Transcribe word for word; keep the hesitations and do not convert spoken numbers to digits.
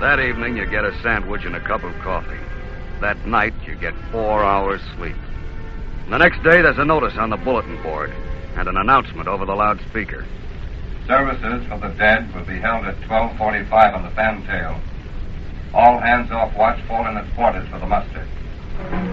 That evening, you get a sandwich and a cup of coffee. That night, you get four hours sleep. The next day, there's a notice on the bulletin board and an announcement over the loudspeaker. Services for the dead will be held at twelve forty-five on the Fantail. All hands off watch fall in at quarters for the muster.